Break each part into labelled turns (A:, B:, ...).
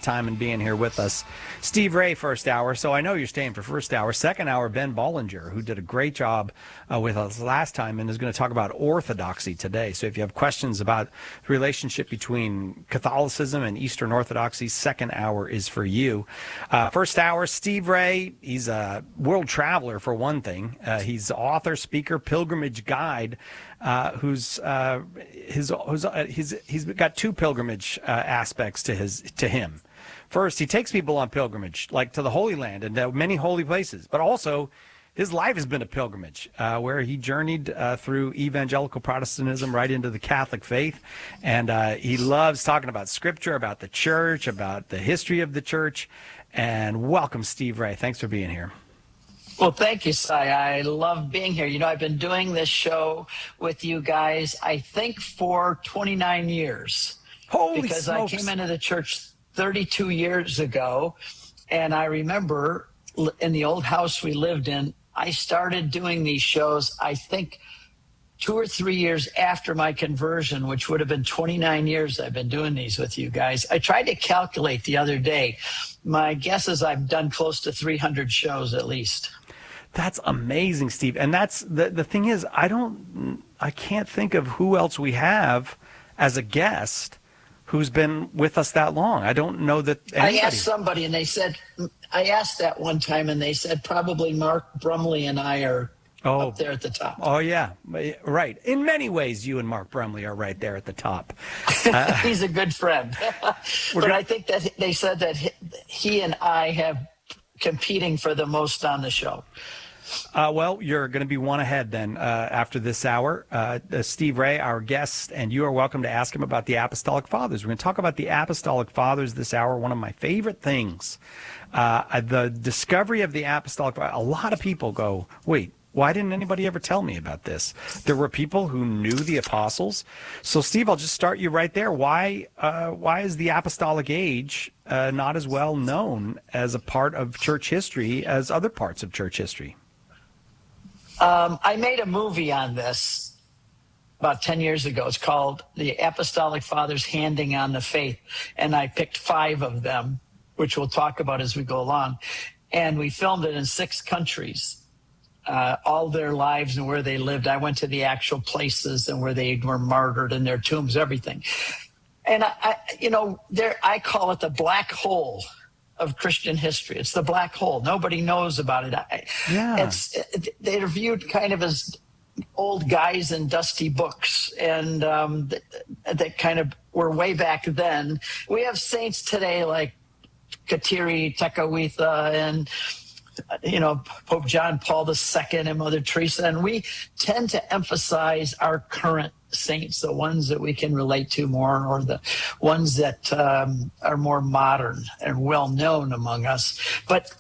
A: time and being here with us. Steve Ray, first hour. So I know you're staying for first hour. Second hour, Ben Bollinger, who did a great job with us last time and is going to talk about orthodoxy today. So if you have questions about the relationship between Catholicism and Eastern Orthodoxy, second hour is for you. First hour, Steve Ray. He's a world traveler, for one thing. He's author, speaker, pilgrimage guide. He's got two pilgrimage aspects to him. First, he takes people on pilgrimage, like to the Holy Land and many holy places. But also, his life has been a pilgrimage, where he journeyed through evangelical Protestantism right into the Catholic faith, and he loves talking about Scripture, about the Church, about the history of the Church. And welcome, Steve Ray. Thanks for being here.
B: Well, thank you, Si. I love being here. You know, I've been doing this show with you guys, I think, for 29 years.
A: Holy
B: because
A: smokes.
B: I came into the church 32 years ago, and I remember in the old house we lived in, I started doing these shows, I think, 2 or 3 years after my conversion, which would have been 29 years I've been doing these with you guys. I tried to calculate the other day. My guess is I've done close to 300 shows at least.
A: That's amazing, Steve. And that's the thing is, I can't think of who else we have as a guest who's been with us that long. I don't know that anybody.
B: I asked somebody, and they said, I asked that one time, and they said probably Mark Brumley and I are up there at the top.
A: Oh, yeah. Right. In many ways, you and Mark Brumley are right there at the top.
B: He's a good friend. But I think that they said that he and I have competing for the most on the show.
A: Well, you're going to be one ahead then after this hour. Steve Ray, our guest, and you are welcome to ask him about the Apostolic Fathers. We're going to talk about the Apostolic Fathers this hour, one of my favorite things. The discovery of the Apostolic Fathers. A lot of people go, wait, why didn't anybody ever tell me about this? There were people who knew the apostles. So, Steve, I'll just start you right there. Why is the Apostolic Age not as well known as a part of church history as other parts of church history?
B: I made a movie on this about 10 years ago. It's called The Apostolic Fathers Handing on the Faith. And I picked 5 of them, which we'll talk about as we go along. And we filmed it in 6 countries, all their lives and where they lived. I went to the actual places and where they were martyred and their tombs, everything. And, I call it the black hole of Christian history. It's the black hole. Nobody knows about it. They're viewed kind of as old guys in dusty books, and that kind of were way back then. We have saints today like Kateri Tekakwitha and Pope John Paul II and Mother Teresa, and we tend to emphasize our current saints, the ones that we can relate to more, or the ones that are more modern and well known among us. But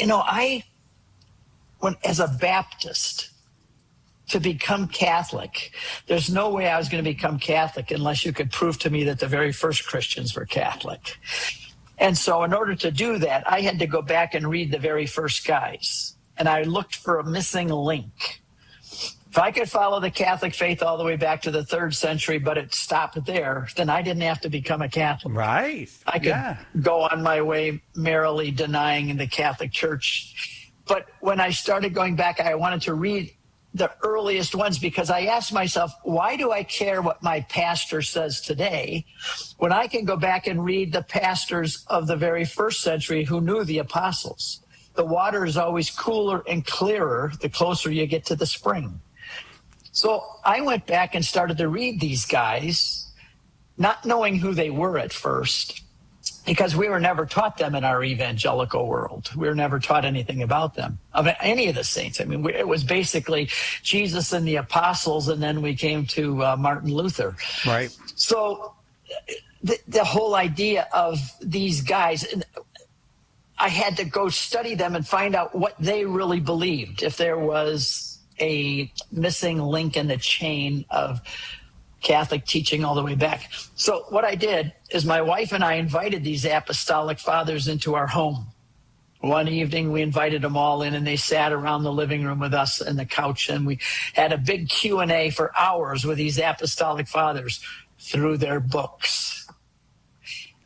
B: as a Baptist, to become Catholic, there's no way I was going to become Catholic unless you could prove to me that the very first Christians were Catholic. And so in order to do that, I had to go back and read the very first guys. And I looked for a missing link. If I could follow the Catholic faith all the way back to the 3rd century, but it stopped there, then I didn't have to become a Catholic.
A: Right.
B: I could go on my way merrily denying the Catholic Church. But when I started going back, I wanted to read the earliest ones, because I asked myself, why do I care what my pastor says today when I can go back and read the pastors of the very 1st century who knew the apostles? The water is always cooler and clearer the closer you get to the spring. So I went back and started to read these guys, not knowing who they were at first, because we were never taught them in our evangelical world. We were never taught anything about them, of any of the saints. I mean, it was basically Jesus and the apostles, and then we came to Martin Luther.
A: Right.
B: So the whole idea of these guys, I had to go study them and find out what they really believed, if there was a missing link in the chain of Catholic teaching all the way back. So what I did is my wife and I invited these Apostolic Fathers into our home. One evening, we invited them all in, and they sat around the living room with us on the couch, and we had a big Q&A for hours with these Apostolic Fathers through their books.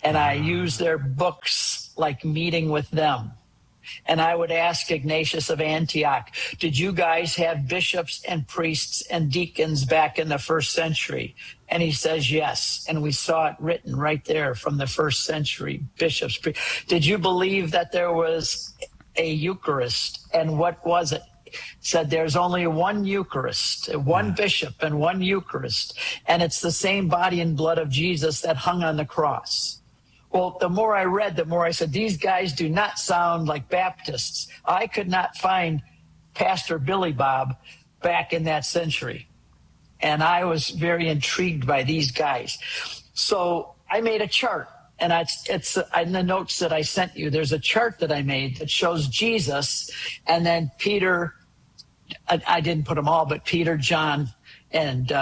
B: and I used their books like Meeting with Them. And I would ask Ignatius of Antioch, did you guys have bishops and priests and deacons back in the first century? And he says, yes. And we saw it written right there from the first century, bishops. Did you believe that there was a Eucharist? And what was it? It said there's only one Eucharist, one bishop and one Eucharist. And it's the same body and blood of Jesus that hung on the cross. Well, the more I read, the more I said, these guys do not sound like Baptists. I could not find Pastor Billy Bob back in that century. And I was very intrigued by these guys. So I made a chart, and it's in the notes that I sent you. There's a chart that I made that shows Jesus, and then Peter, I didn't put them all, but Peter, John, and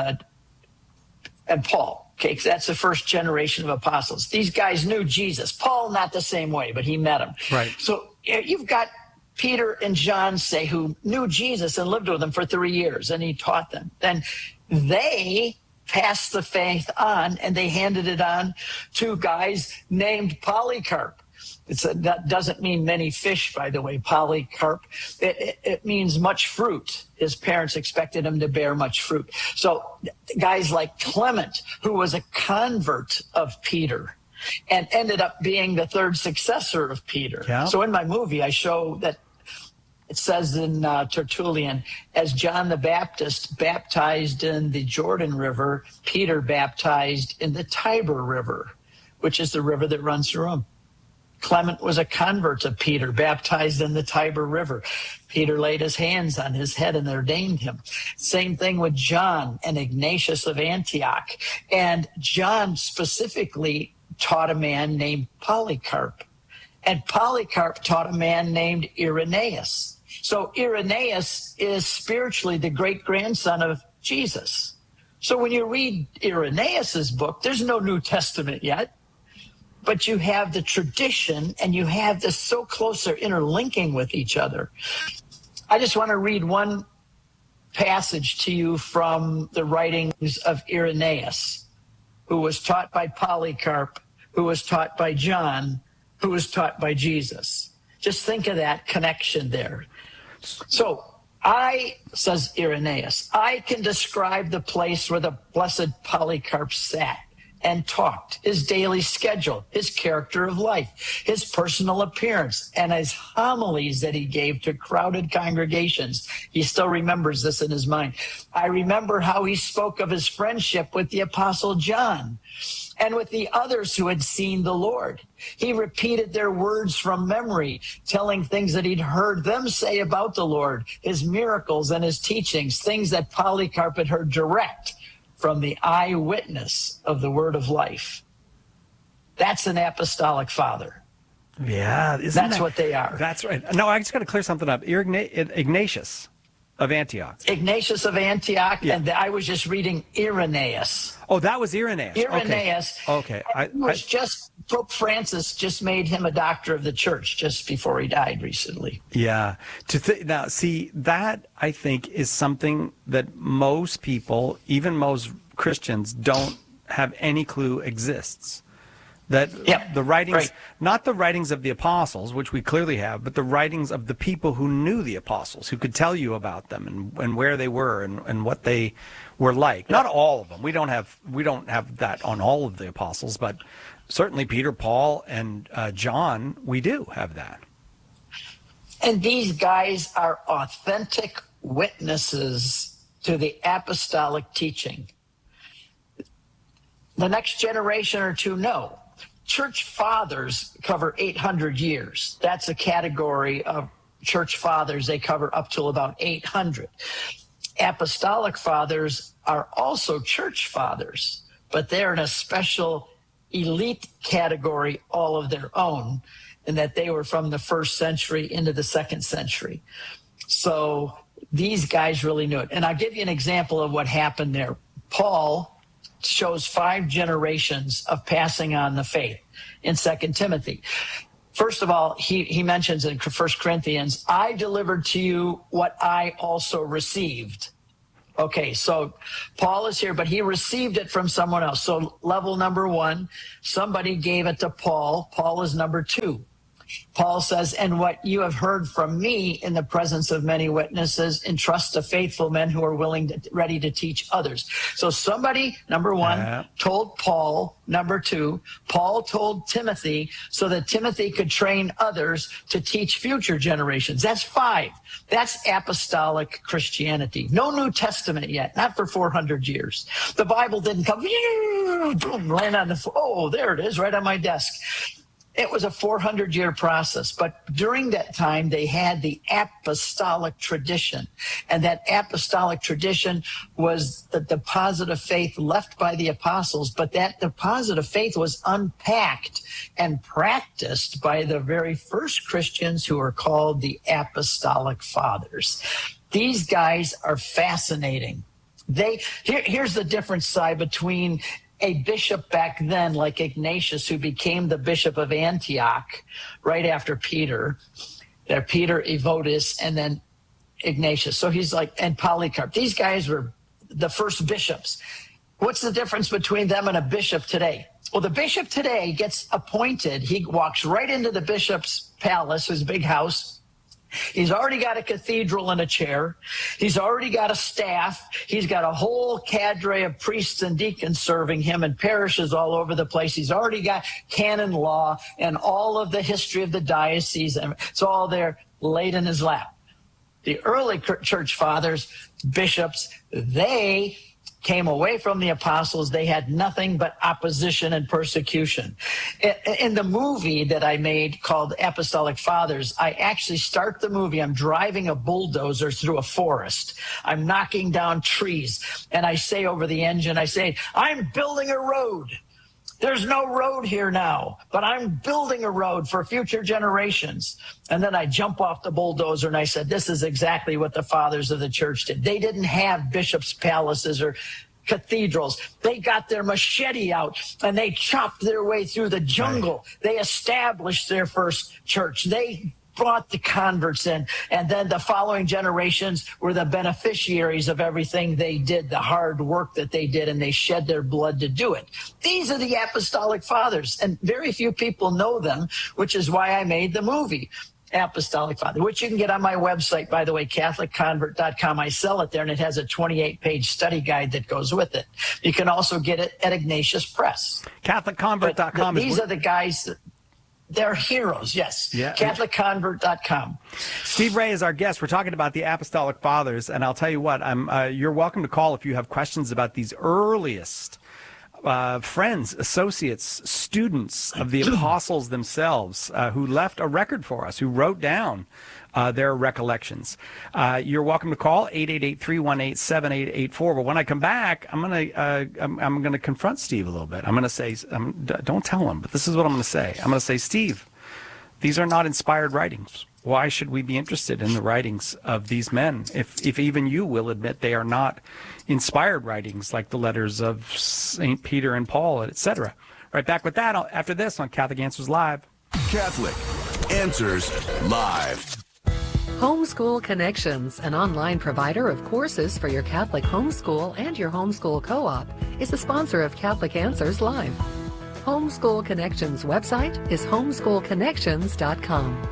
B: Paul. Okay, because that's the first generation of apostles. These guys knew Jesus. Paul, not the same way, but he met him.
A: Right.
B: So you've got Peter and John, say, who knew Jesus and lived with him for 3 years, and he taught them. Then they passed the faith on, and they handed it on to guys named Polycarp. That doesn't mean many fish, by the way, Polycarp. It means much fruit. His parents expected him to bear much fruit. So guys like Clement, who was a convert of Peter and ended up being the third successor of Peter.
A: Yeah.
B: So in my movie, I show that it says in Tertullian, as John the Baptist baptized in the Jordan River, Peter baptized in the Tiber River, which is the river that runs through him. Clement was a convert of Peter, baptized in the Tiber River. Peter laid his hands on his head and ordained him. Same thing with John and Ignatius of Antioch. And John specifically taught a man named Polycarp. And Polycarp taught a man named Irenaeus. So Irenaeus is spiritually the great-grandson of Jesus. So when you read Irenaeus's book, there's no New Testament yet. But you have the tradition, and you have this so closer interlinking with each other. I just want to read one passage to you from the writings of Irenaeus, who was taught by Polycarp, who was taught by John, who was taught by Jesus. Just think of that connection there. So says Irenaeus, I can describe the place where the blessed Polycarp sat and talked, his daily schedule, his character of life, his personal appearance, and his homilies that he gave to crowded congregations. He still remembers this in his mind. I remember how he spoke of his friendship with the Apostle John and with the others who had seen the Lord. He repeated their words from memory, telling things that he'd heard them say about the Lord, his miracles and his teachings, things that Polycarp had heard direct from the eyewitness of the word of life. That's an apostolic father.
A: Yeah.
B: That's what they are.
A: That's right. No, I just got to clear something up. Ignatius of Antioch.
B: Ignatius of Antioch,
A: yeah.
B: And I was just reading Irenaeus.
A: Oh, that was Irenaeus.
B: Irenaeus.
A: Okay.
B: Pope Francis just made him a doctor of the church just before he died recently.
A: Yeah. Now, see, that I think is something that most people, even most Christians, don't have any clue exists. That the writings, right. Not the writings of the apostles, which we clearly have, but the writings of the people who knew the apostles, who could tell you about them and where they were and what they were like. Not all of them. We don't have that on all of the apostles, but certainly Peter, Paul, and John, we do have that.
B: And these guys are authentic witnesses to the apostolic teaching. The next generation or two, no. Church fathers cover 800 years. That's a category of church fathers. They cover up till about 800. Apostolic fathers are also church fathers, but they're in a special elite category all of their own, in that they were from the first century into the second century. So these guys really knew it. And I'll give you an example of what happened there. Paul shows 5 generations of passing on the faith in 2 Timothy. First of all, he mentions in 1 Corinthians, I delivered to you what I also received. Okay, so Paul is here, but he received it from someone else. So level number one, somebody gave it to Paul. Paul is number two. Paul says, and what you have heard from me in the presence of many witnesses, entrust to faithful men who are ready to teach others. So somebody, number one, told Paul. Number two, Paul told Timothy so that Timothy could train others to teach future generations. That's 5. That's apostolic Christianity. No New Testament yet, not for 400 years. The Bible didn't come, boom, land on the floor. Oh, there it is, right on my desk. It was a 400-year process, but during that time, they had the apostolic tradition, and that apostolic tradition was the deposit of faith left by the apostles, but that deposit of faith was unpacked and practiced by the very first Christians who are called the Apostolic Fathers. These guys are fascinating. Here's the difference, Si, between a bishop back then, like Ignatius, who became the bishop of Antioch right after Peter. They're Peter, Evotus, and then Ignatius. So he's like, and Polycarp. These guys were the first bishops. What's the difference between them and a bishop today? Well, the bishop today gets appointed. He walks right into the bishop's palace, his big house. He's already got a cathedral and a chair. He's already got a staff. He's got a whole cadre of priests and deacons serving him and parishes all over the place. He's already got canon law and all of the history of the diocese. It's all there laid in his lap. The early church fathers, bishops, they came away from the apostles. They had nothing but opposition and persecution. In the movie that I made called Apostolic Fathers, I actually start the movie. I'm driving a bulldozer through a forest. I'm knocking down trees. And I say over the engine, I say, I'm building a road. There's no road here now, but I'm building a road for future generations. And then I jump off the bulldozer and I said, this is exactly what the fathers of the church did. They didn't have bishops' palaces or cathedrals. They got their machete out and they chopped their way through the jungle. Right. They established their first church. They brought the converts in, and then the following generations were the beneficiaries of everything they did, the hard work that they did, and they shed their blood to do it. These are the Apostolic Fathers, and very few people know them, which is why I made the movie Apostolic Father, which you can get on my website, by the way, CatholicConvert.com. I sell it there, and it has a 28-page study guide that goes with it. You can also get it at Ignatius Press.
A: CatholicConvert.com.
B: These are the guys that, they're heroes, yes. Yeah. CatholicConvert.com.
A: Steve Ray is our guest. We're talking about the Apostolic Fathers, and I'll tell you what, you're welcome to call if you have questions about these earliest friends, associates, students of the apostles themselves who left a record for us, who wrote down their recollections. You're welcome to call 888-318-7884. But when I come back, I'm gonna confront Steve a little bit. I'm gonna say, don't tell him, but this is what I'm gonna say. I'm gonna say, Steve, these are not inspired writings. Why should we be interested in the writings of these men if even you will admit they are not inspired writings like the letters of St. Peter and Paul, etc.? Right back with that after this on Catholic Answers Live.
C: Catholic Answers Live.
D: Homeschool Connections, an online provider of courses for your Catholic homeschool and your homeschool co-op, is the sponsor of Catholic Answers Live. Homeschool Connections website is homeschoolconnections.com.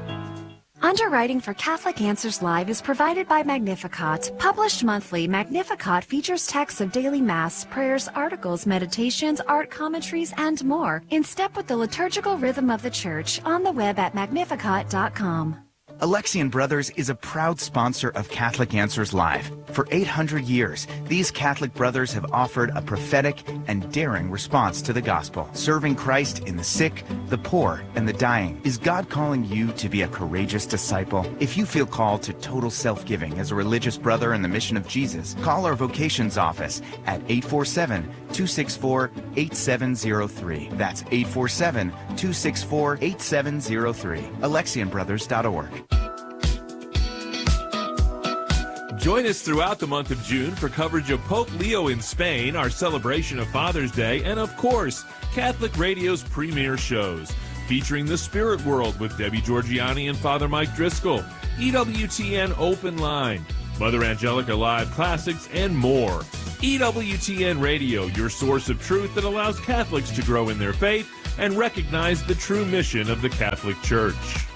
E: Underwriting for Catholic Answers Live is provided by Magnificat. Published monthly, Magnificat features texts of daily Mass, prayers, articles, meditations, art commentaries, and more, in step with the liturgical rhythm of the Church, on the web at magnificat.com.
F: Alexian Brothers is a proud sponsor of Catholic Answers Live. For 800 years, these Catholic brothers have offered a prophetic and daring response to the gospel, serving Christ in the sick, the poor, and the dying. Is God calling you to be a courageous disciple? If you feel called to total self-giving as a religious brother in the mission of Jesus, call our vocations office at 847-264-8703. That's 847-264-8703. AlexianBrothers.org.
G: Join us throughout the month of June for coverage of Pope Leo in Spain, our celebration of Father's Day, and of course, Catholic Radio's premier shows, featuring The Spirit World with Debbie Georgiani and Father Mike Driscoll, EWTN Open Line, Mother Angelica Live Classics, and more. EWTN Radio, your source of truth that allows Catholics to grow in their faith and recognize the true mission of the Catholic Church.